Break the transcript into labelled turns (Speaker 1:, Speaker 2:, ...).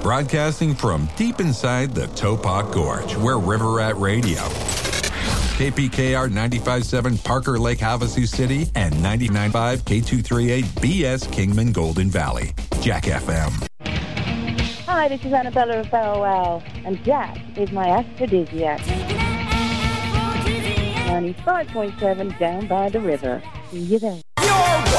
Speaker 1: Broadcasting from deep inside the Topak Gorge, we're River Rat Radio. KPKR 95.7 Parker Lake Havasu City and 99.5 K238 BS Kingman Golden Valley. Jack FM.
Speaker 2: Hi, this is Annabella of Bow Wow, and Jack is my aphrodisiac. 95.7 down by the river. See you there.